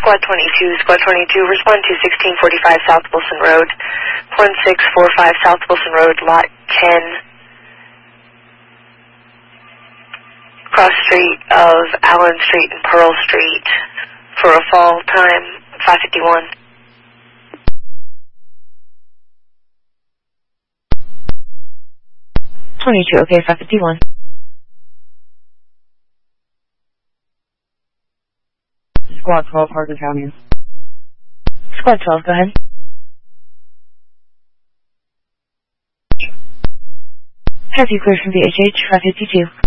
Squad 22, Squad 22, respond to 1645 South Wilson Road, 1645 South Wilson Road, Lot 10, cross street of Allen Street and Pearl Street, for a fall time, 5:51. Okay, 5:51. Squad 12, Harker County. Squad 12, go ahead. Have you cleared from VHH 552?